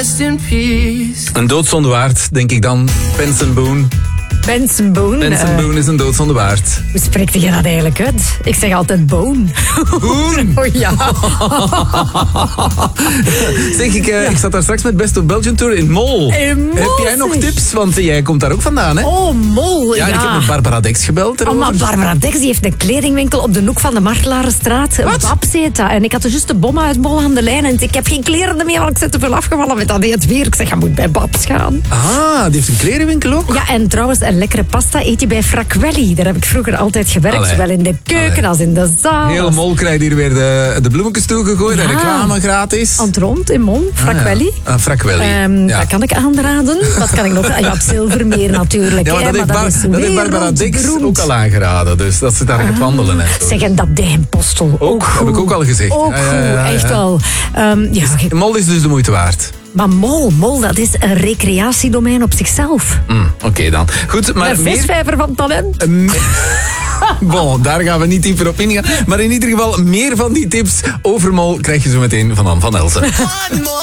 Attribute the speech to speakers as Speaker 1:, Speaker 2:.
Speaker 1: rest in peace.
Speaker 2: Een doodzonde waard, denk ik dan. Benson Boone.
Speaker 3: Benson Boone.
Speaker 2: Benson Boone is een doodzonde waard.
Speaker 3: Hoe spreekt je dat eigenlijk uit? Ik zeg altijd Boone.
Speaker 2: Boone?
Speaker 3: Oh ja.
Speaker 2: Zeg, ik zat daar straks met Best of Belgian Tour in Mol. Heb jij nog tips? Want jij komt daar ook vandaan, hè?
Speaker 3: Oh, Mol.
Speaker 2: Ja, ik heb met Barbara Dex gebeld erover.
Speaker 3: Maar Barbara Dex die heeft een kledingwinkel op de hoek van de Martelarenstraat.
Speaker 2: Wat?
Speaker 3: Heet dat. En ik had dus juist de bom uit Mol aan de lijn. En ik heb geen kleren meer, want ik zit te veel afgevallen met dat het weer. Ik zeg, je moet bij Babs gaan.
Speaker 2: Ah, die heeft een klerenwinkel ook?
Speaker 3: Ja, en trouwens, een lekkere pasta eet je bij Frakwelli. Daar heb ik vroeger altijd gewerkt.
Speaker 2: Allee.
Speaker 3: Zowel in de keuken als in de zaal.
Speaker 2: Heel Mol krijgt hier weer de bloemetjes toegegooid. En reclame gratis.
Speaker 3: Aan het rond in Mol, Frakwelli.
Speaker 2: Frakwelli. Ja.
Speaker 3: Dat kan ik aanraden. Wat kan ik nog? Ja, op Zilvermeer natuurlijk.
Speaker 2: Ja, maar
Speaker 3: hè,
Speaker 2: dat heeft Barbara Dex
Speaker 3: wereldberoemd.
Speaker 2: ook al aangeraden. Dus dat ze daar gaat wandelen. En zo.
Speaker 3: Zeg, en dat Dijnpostel.
Speaker 2: Ook, heb ik ook al gezegd.
Speaker 3: Ook
Speaker 2: Ja.
Speaker 3: goed, echt wel.
Speaker 2: Mol is dus de moeite waard.
Speaker 3: Maar Mol, dat is een recreatiedomein op zichzelf.
Speaker 2: Oké dan. Goed, maar
Speaker 3: Een visvijver van talent.
Speaker 2: Bon, daar gaan we niet dieper op ingaan. Maar in ieder geval, meer van die tips over Mol krijg je zo meteen van Anne van Elsen.
Speaker 1: One more